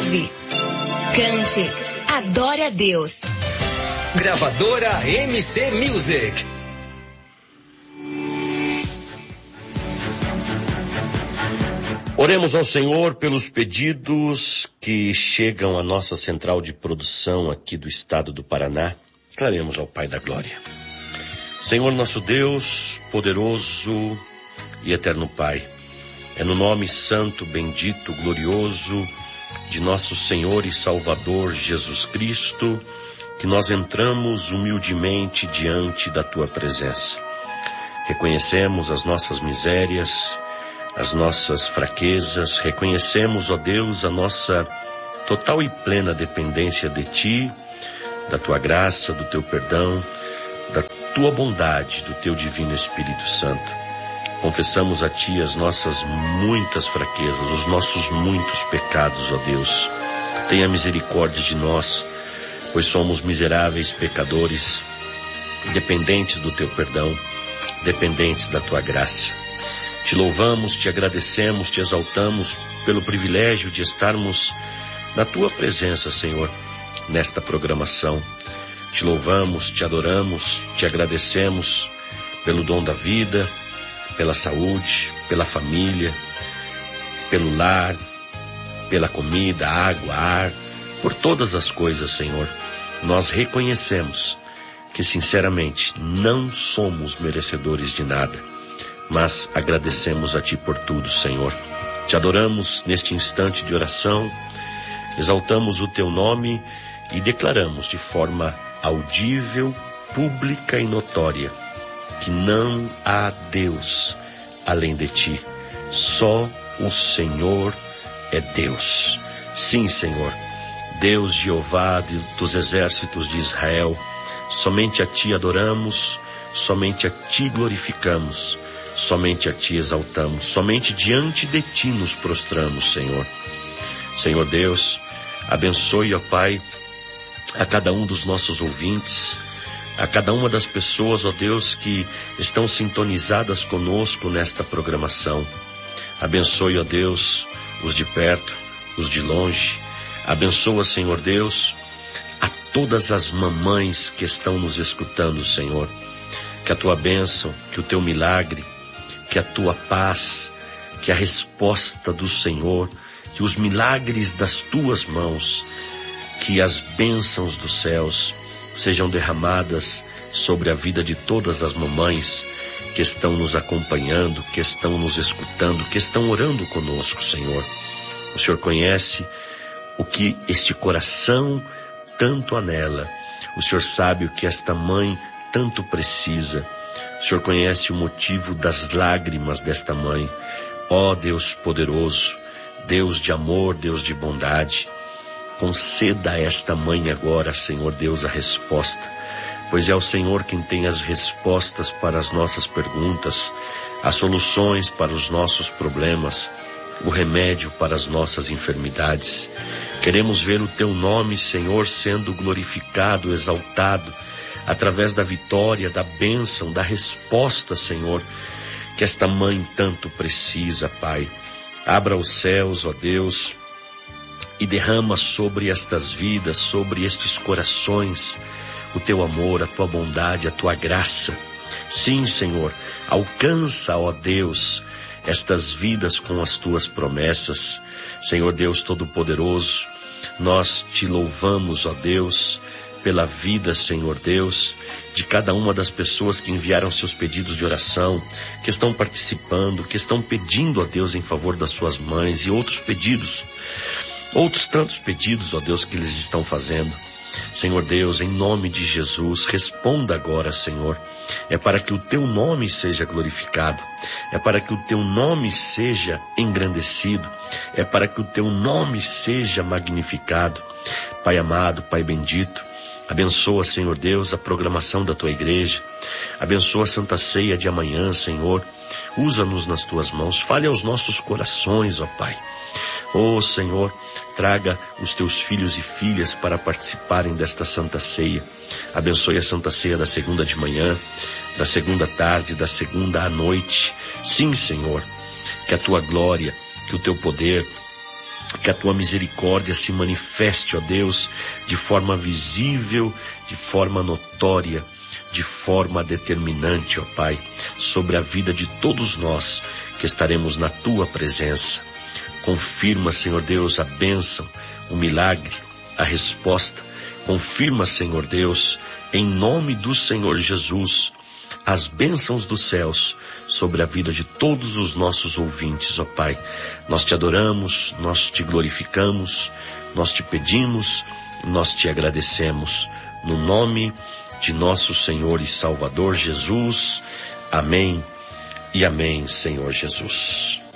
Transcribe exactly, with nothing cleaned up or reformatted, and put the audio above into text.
Louve, cante, adore a Deus. Gravadora M C Music. Oremos ao Senhor pelos pedidos que chegam à nossa central de produção aqui do estado do Paraná. Clamemos ao Pai da Glória. Senhor nosso Deus, poderoso e eterno Pai, é no nome santo, bendito, glorioso de nosso Senhor e Salvador Jesus Cristo que nós entramos humildemente diante da Tua presença. Reconhecemos as nossas misérias, as nossas fraquezas, reconhecemos, ó Deus, a nossa total e plena dependência de Ti, da Tua graça, do Teu perdão, da Tua bondade, do Teu divino Espírito Santo. Confessamos a Ti as nossas muitas fraquezas, os nossos muitos pecados, ó Deus. Tenha misericórdia de nós, pois somos miseráveis pecadores, dependentes do Teu perdão, dependentes da Tua graça. Te louvamos, te agradecemos, te exaltamos pelo privilégio de estarmos na Tua presença, Senhor, nesta programação. Te louvamos, te adoramos, te agradecemos pelo dom da vida, pela saúde, pela família, pelo lar, pela comida, água, ar, por todas as coisas, Senhor. Nós reconhecemos que, sinceramente, não somos merecedores de nada, mas agradecemos a Ti por tudo, Senhor. Te adoramos neste instante de oração, exaltamos o Teu nome e declaramos de forma audível, pública e notória que não há Deus além de Ti. Só o Senhor é Deus. Sim, Senhor, Deus Jeová dos exércitos de Israel, somente a Ti adoramos, somente a Ti glorificamos, somente a Ti exaltamos, somente diante de Ti nos prostramos, Senhor. Senhor Deus, abençoe, ó Pai, a cada um dos nossos ouvintes, a cada uma das pessoas, ó Deus, que estão sintonizadas conosco nesta programação. Abençoe, ó Deus, os de perto, os de longe. Abençoa, Senhor Deus, a todas as mamães que estão nos escutando, Senhor. Que a Tua bênção, que o Teu milagre, que a Tua paz, que a resposta do Senhor, que os milagres das Tuas mãos, que as bênçãos dos céus sejam derramadas sobre a vida de todas as mamães que estão nos acompanhando, que estão nos escutando, que estão orando conosco, Senhor. O Senhor conhece o que este coração tanto anela. O Senhor sabe o que esta mãe tanto precisa. O Senhor conhece o motivo das lágrimas desta mãe. Ó Deus poderoso, Deus de amor, Deus de bondade, conceda a esta mãe agora, Senhor Deus, a resposta, pois é o Senhor quem tem as respostas para as nossas perguntas, as soluções para os nossos problemas, o remédio para as nossas enfermidades. Queremos ver o Teu nome, Senhor, sendo glorificado, exaltado, através da vitória, da bênção, da resposta, Senhor, que esta mãe tanto precisa, Pai. Abra os céus, ó Deus, e derrama sobre estas vidas, sobre estes corações, o Teu amor, a Tua bondade, a Tua graça. Sim, Senhor, alcança, ó Deus, estas vidas com as Tuas promessas. Senhor Deus Todo-Poderoso, nós Te louvamos, ó Deus, pela vida, Senhor Deus, de cada uma das pessoas que enviaram seus pedidos de oração, que estão participando, que estão pedindo a Deus em favor das suas mães e outros pedidos, outros tantos pedidos, ó Deus, que eles estão fazendo. Senhor Deus, em nome de Jesus, responda agora, Senhor. É para que o Teu nome seja glorificado, é para que o Teu nome seja engrandecido, é para que o Teu nome seja magnificado. Pai amado, Pai bendito, abençoa, Senhor Deus, a programação da Tua igreja, abençoa a Santa Ceia de amanhã, Senhor. Usa-nos nas Tuas mãos, fale aos nossos corações, ó Pai. Oh, Senhor, traga os Teus filhos e filhas para participarem desta Santa Ceia. Abençoe a Santa Ceia da segunda de manhã, da segunda tarde, da segunda à noite. Sim, Senhor, que a Tua glória, que o Teu poder Que a tua misericórdia se manifeste, ó Deus, de forma visível, de forma notória, de forma determinante, ó Pai, sobre a vida de todos nós que estaremos na tua presença. Confirma, Senhor Deus, a bênção, o milagre, a resposta. Confirma, Senhor Deus, em nome do Senhor Jesus, as bênçãos dos céus sobre a vida de todos os nossos ouvintes, ó Pai. Nós te adoramos, nós te glorificamos, nós te pedimos, nós te agradecemos. No nome de nosso Senhor e Salvador Jesus. Amém e amém, Senhor Jesus.